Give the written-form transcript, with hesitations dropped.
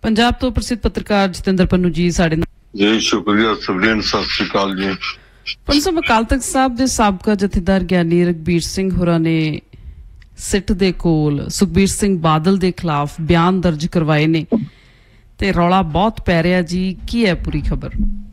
पंजाब तो प्रसिद्ध पत्रकार जतिंदर पन्नू जी साढ़े जी शुक्रिया सबरीन, सत श्री अकाल जी। पंनू साहब, अकाल तख्त साहब के साबका जथेदार ज्ञानी रघबीर सिंह होरां ने सिट दे कोल सुखबीर सिंह बादल के खिलाफ बयान दर्ज करवाए ने ते रौला बहुत पै रहा जी, की है पूरी खबर?